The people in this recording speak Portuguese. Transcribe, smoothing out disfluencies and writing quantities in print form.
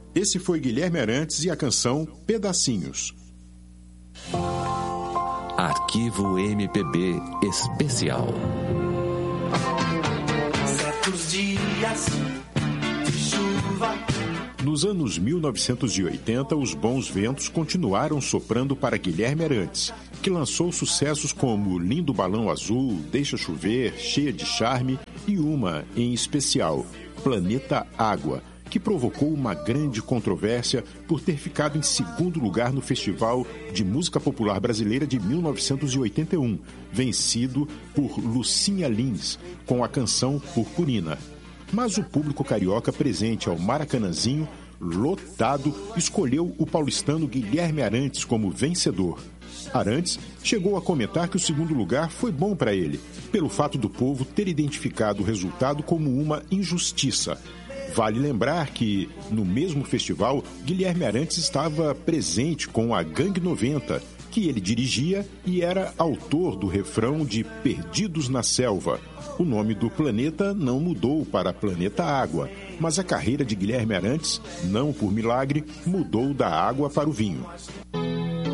Esse foi Guilherme Arantes e a canção Pedacinhos. Arquivo MPB Especial. Certos dias de chuva. Nos anos 1980, os bons ventos continuaram soprando para Guilherme Arantes, que lançou sucessos como Lindo Balão Azul, Deixa Chover, Cheia de Charme e uma, em especial, Planeta Água, que provocou uma grande controvérsia por ter ficado em segundo lugar no Festival de Música Popular Brasileira de 1981, vencido por Lucinha Lins, com a canção Purpurina. Mas o público carioca presente ao Maracanãzinho, lotado, escolheu o paulistano Guilherme Arantes como vencedor. Arantes chegou a comentar que o segundo lugar foi bom para ele, pelo fato do povo ter identificado o resultado como uma injustiça. Vale lembrar que, no mesmo festival, Guilherme Arantes estava presente com a Gangue 90, que ele dirigia e era autor do refrão de Perdidos na Selva. O nome do planeta não mudou para Planeta Água, mas a carreira de Guilherme Arantes, não por milagre, mudou da água para o vinho.